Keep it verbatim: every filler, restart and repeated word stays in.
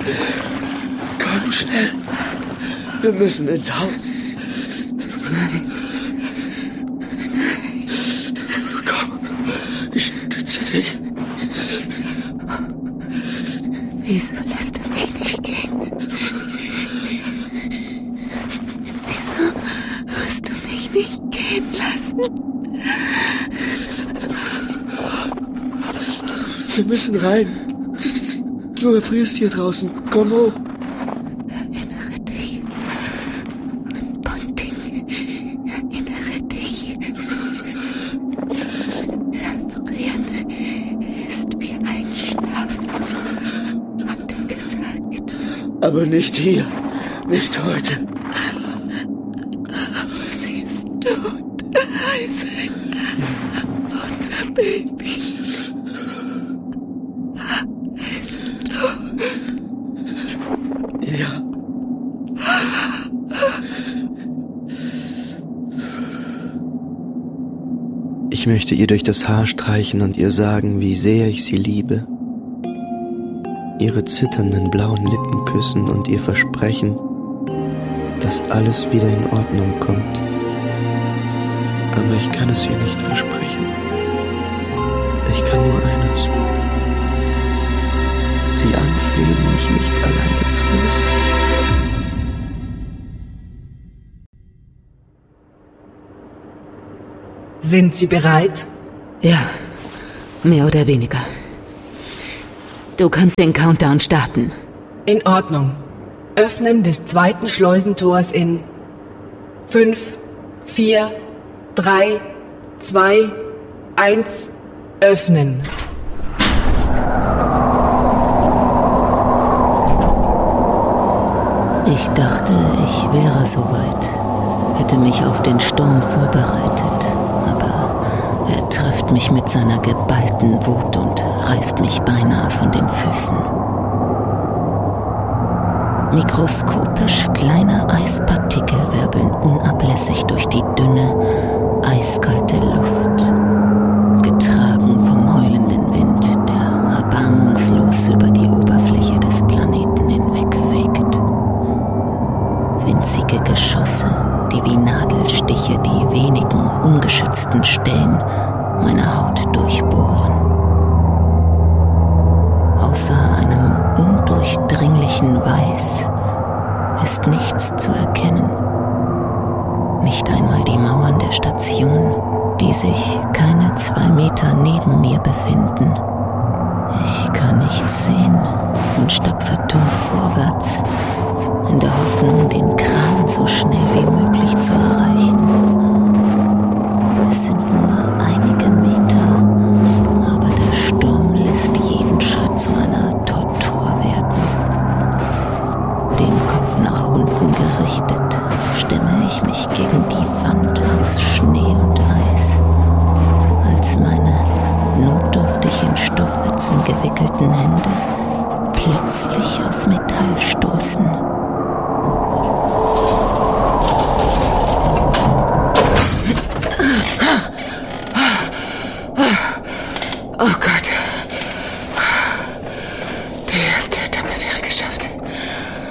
Komm schnell. Wir müssen ins Haus. Nein. Komm, ich stütze dich. Wieso lässt du mich nicht gehen? Wieso hast du mich nicht gehen lassen? Wir müssen rein. Du erfrierst hier draußen. Komm hoch. Erinnere dich an Ponting. Erinnere dich. Erfrieren ist wie Einschlafen, hat er gesagt. Aber nicht hier. Nicht heute. Aber sie ist tot. Eisen. Unser Baby. Ja. Ich möchte ihr durch das Haar streichen und ihr sagen, wie sehr ich sie liebe. Ihre zitternden blauen Lippen küssen und ihr versprechen, dass alles wieder in Ordnung kommt. Aber ich kann es ihr nicht versprechen. Ich kann nur eines: Sie anflehen, mich nicht alleine zu lassen. Sind Sie bereit? Ja, mehr oder weniger. Du kannst den Countdown starten. In Ordnung. Öffnen des zweiten Schleusentors in fünf, vier, drei, zwei, eins, öffnen. Ich dachte, ich wäre soweit, hätte mich auf den Sturm vorbereitet, aber er trifft mich mit seiner geballten Wut und reißt mich beinahe von den Füßen. Mikroskopisch kleine Eispartikel wirbeln unablässig durch die dünne, eiskalte Luft, getragen vom heulenden Wind, der erbarmungslos über die Oberfläche des Planeten hinwegfegt. Winzige Geschosse, die wie Nadelstiche die wenigen ungeschützten Stellen meiner Haut durchbohren. Außer einem undurchdringlichen Weiß ist nichts zu erkennen. Nicht einmal die Mauern der Station, die sich keine zwei Meter neben mir befinden. Ich kann nichts sehen und stapfe dumpf vorwärts, in der Hoffnung, den Kran so schnell wie möglich zu erreichen. Es sind nur einige Meter, aber der Sturm lässt jeden Schritt zu einer Tortur werden. Den Kopf nach unten gerichtet, stemme ich mich gegen die Wand aus Schnee und Eis, als meine notdürftig in Stoffwitzen gewickelten Hände plötzlich auf Metall stoßen.